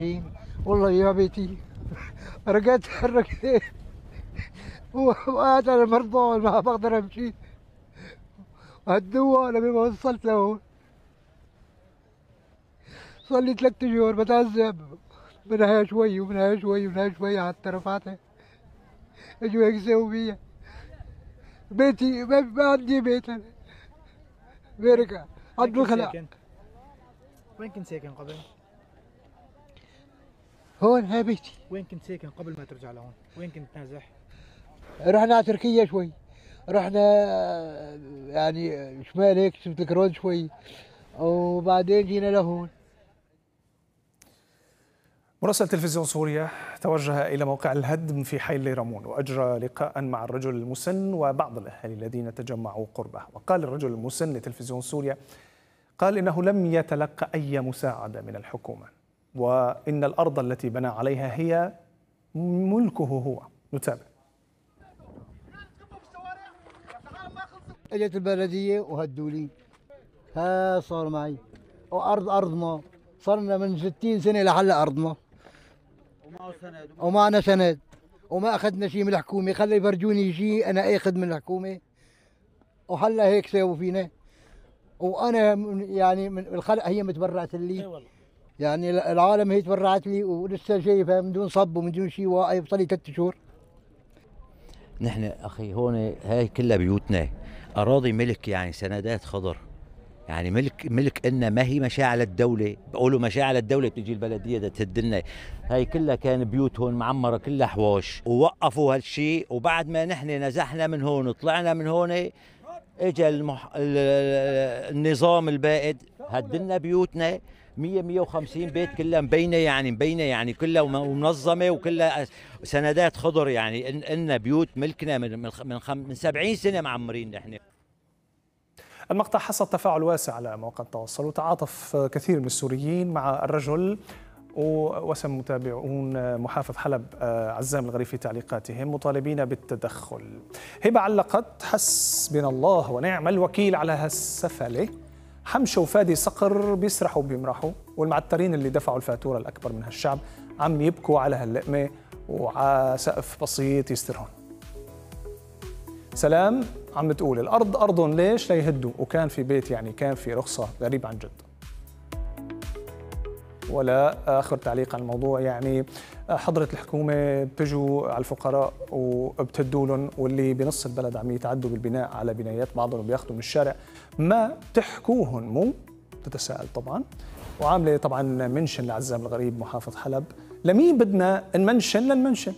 والله يا بيتي رقدت حركتين وقعدت على المرضى ما بقدر امشي. هالدواء لما وصلت له صار لي 3 شهور بتعذب، منها شوي ومنها شوي ومنها شوي حتى رفعتها. اجوا هيك يسووا فيا. بيتي ما عندي بيت انا، غيرك عند الخلع. وين كنت ساكن قبل؟ هون ها بيتي. وين كنت ساكن قبل ما ترجع لهون؟ وين كنت نازح؟ رحنا على تركيا شوي، رحنا يعني شمال هيك شفت الكرون شوي، وبعدين جينا لهون. مراسل تلفزيون سوريا توجه إلى موقع الهدم في حي الليرمون وأجرى لقاء مع الرجل المسن وبعض الأهالي الذين تجمعوا قربه. وقال الرجل المسن لتلفزيون سوريا قال إنه لم يتلقى أي مساعدة من الحكومة، وإن الأرض التي بنى عليها هي ملكه هو. نتابع. اجت البلديه وهدوا لي، ها صار معي وارض ما صرنا من 60 سنه لحل ارضنا ومعنا سند وما اخذنا شيء من الحكومه. خلي يفرجوني شيء انا اخذ من الحكومه، وهلا هيك سووا فينا. وانا يعني من الخلق هي متبرعت لي، يعني العالم هي تبرعت لي ولسه شايفها من دون صب ومن دون شيء واقف صار لي 3 شهور. نحن اخي هون هاي كلها بيوتنا، اراضي ملك، يعني سندات خضر، يعني ملك إنها ما هي مشاعل الدوله. بقولوا مشاعل الدوله بتجي البلديه بدها تهدلنا. هاي كلها كان بيوت هون معمره كلها حواش، ووقفوا هالشيء. وبعد ما نحن نزحنا من هون وطلعنا من هون اجى النظام البائد هدلنا بيوتنا 150 بيت كلها مبينه يعني كلها ومنظمه وكلها سندات خضر، يعني ان بيوت ملكنا من 70 سنه معمرين نحن. المقطع حصل تفاعل واسع على مواقع التواصل، وتعاطف كثير من السوريين مع الرجل، وسم متابعون محافظ حلب عزام الغريب في تعليقاتهم مطالبين بالتدخل. هبة علقت: حسبنا الله ونعم الوكيل على هالسفلة، حمشة وفادي صقر بيسرحوا بيمرحوا، والمعترين اللي دفعوا الفاتورة الأكبر من هالشعب عم يبكوا على هاللقمة وعلى سقف بسيط يسترهن. سلام عم تقول الأرض أرضهم ليش ليهدوا، وكان في بيت يعني كان في رخصة، غريب عن جد. ولا آخر تعليق عن الموضوع، يعني حضرة الحكومة بتجوا على الفقراء وبتهدوا لهم، واللي بنص البلد عم يتعدوا بالبناء على بنايات بعضهم بياخذوا من الشارع، ما بتحكوهن مو تتساءل طبعا. وعاملة طبعا منشن لعزام الغريب محافظ حلب. لمين بدنا نمنشن؟ للمنشن.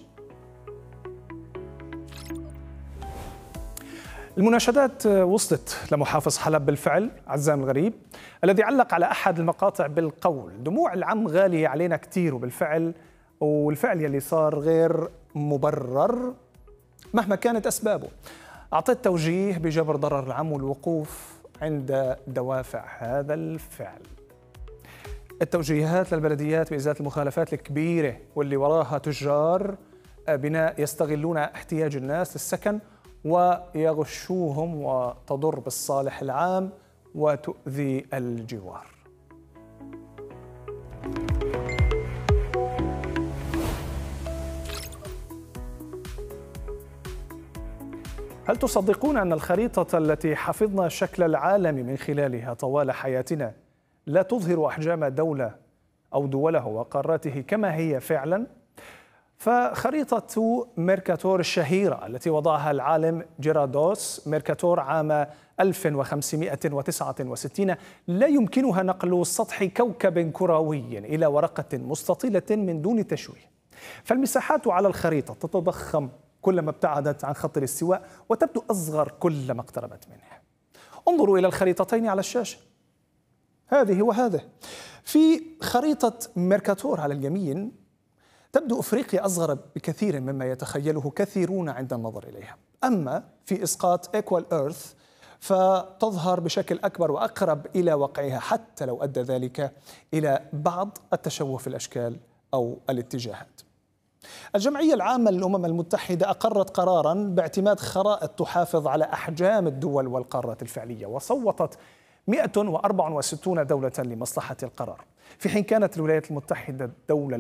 المناشدات وصلت لمحافظ حلب بالفعل عزام الغريب، الذي علق على أحد المقاطع بالقول: دموع العم غالية علينا كتير، وبالفعل والفعل يلي صار غير مبرر مهما كانت أسبابه. أعطيت توجيه بجبر ضرر العم والوقوف عند دوافع هذا الفعل. التوجيهات للبلديات بإزالة المخالفات الكبيرة واللي وراها تجار بناء يستغلون احتياج الناس للسكن ويغشوهم، وتضر بالصالح العام وتؤذي الجوار. هل تصدقون أن الخريطة التي حفظنا شكل العالم من خلالها طوال حياتنا لا تظهر أحجام دولة أو دوله وقاراته كما هي فعلا؟ فخريطة ميركاتور الشهيرة التي وضعها العالم جيرادوس ميركاتور عام 1569 لا يمكنها نقل سطح كوكب كروي إلى ورقة مستطيلة من دون تشويه، فالمساحات على الخريطة تتضخم كلما ابتعدت عن خط الاستواء وتبدو أصغر كلما اقتربت منه. انظروا إلى الخريطتين على الشاشة، هذه وهذه. في خريطة ميركاتور على اليمين تبدو أفريقيا أصغر بكثير مما يتخيله كثيرون عند النظر إليها، أما في إسقاط إيكوال إيرث فتظهر بشكل أكبر وأقرب إلى واقعها، حتى لو أدى ذلك إلى بعض التشوه في الأشكال أو الاتجاهات. الجمعية العامة للأمم المتحدة أقرت قراراً باعتماد خرائط تحافظ على أحجام الدول والقارات الفعلية، وصوتت 164 دولة لمصلحة القرار، في حين كانت الولايات المتحدة الدولة